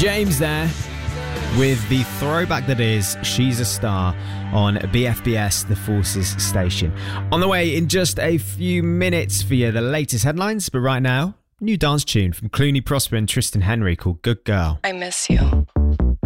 James there with the throwback that is She's a Star on BFBS, the Forces station. On the way in just a few minutes for you, the latest headlines, but right now, new dance tune from Clooney Prosper and Tristan Henry called Good Girl. I miss you.